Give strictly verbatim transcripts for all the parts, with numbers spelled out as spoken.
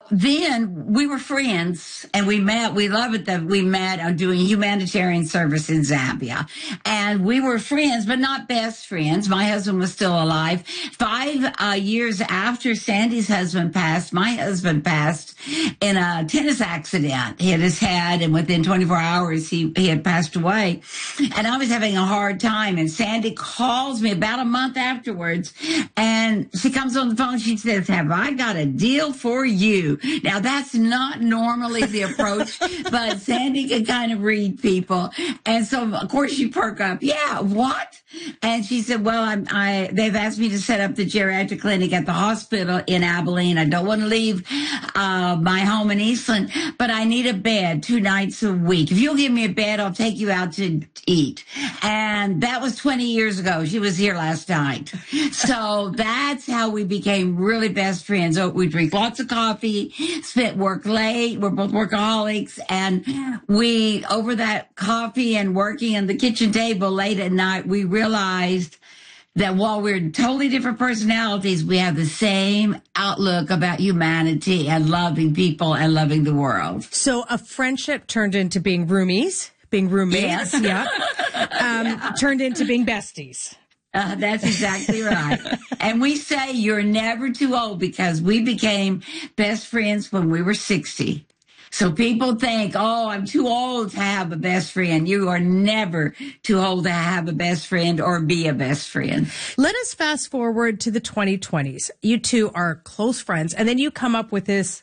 then we were friends, and we met. We love it that we met on doing humanitarian service in Zambia. And we were friends, but not best friends. My husband was still alive. Five uh, years after Sandy's husband passed, my husband passed in a tennis accident. He hit his head, and within twenty-four hours, he, he had passed away. And I was having a hard time. And Sandy calls me about a month afterwards, and she comes on the phone. She says, "Have I got a deal for you?" Now, that's not normally the approach, but Sandy can kind of read people. And so, of course, you perk up. "Yeah, what?" And she said, "Well, I'm, I, they've asked me to set up the geriatric clinic at the hospital in Abilene. I don't want to leave uh, my home in Eastland, but I need a bed two nights a week. If you'll give me a bed, I'll take you out to eat." And that was twenty years ago. She was here last night. So that's how we became really best friends. So we drink lots of coffee, spent work late. We're both workaholics. And we, over that coffee and working on the kitchen table late at night, we realized that while we're totally different personalities, we have the same outlook about humanity and loving people and loving the world. So a friendship turned into being roomies, being roommates, yes. yeah, um, yeah. turned into being besties. Uh, that's exactly right. And we say you're never too old, because we became best friends when we were sixty. So people think, "Oh, I'm too old to have a best friend." You are never too old to have a best friend or be a best friend. Let us fast forward to the twenty twenties. You two are close friends, and then you come up with this,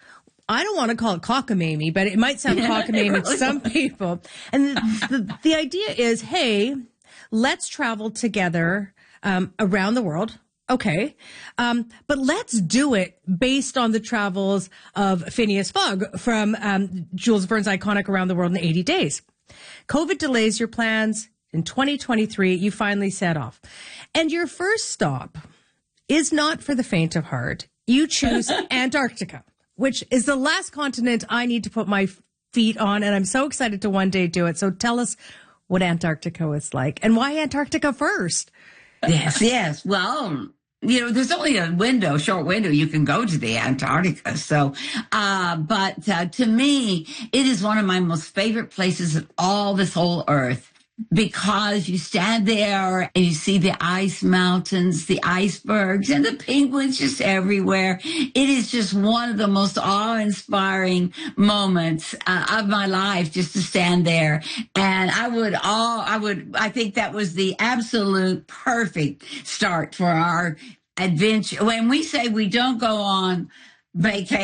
I don't want to call it cockamamie, but it might sound cockamamie to some people. And the, the, the idea is, hey, let's travel together um, around the world. Okay. Um, but let's do it based on the travels of Phineas Fogg from um, Jules Verne's iconic Around the World in eighty days. COVID delays your plans. In twenty twenty-three, you finally set off. And your first stop is not for the faint of heart. You choose Antarctica, which is the last continent I need to put my feet on. And I'm so excited to one day do it. So tell us what Antarctica is like, and why Antarctica first? Yes, yes. Well, you know, there's only a window, short window, you can go to the Antarctica. So, uh, but uh, to me, it is one of my most favorite places in all this whole earth, because you stand there and you see the ice mountains, the icebergs, and the penguins just everywhere. It is just one of the most awe-inspiring moments uh, of my life, just to stand there. And I would all, I would, I think that was the absolute perfect start for our adventure. When we say we don't go on vacation,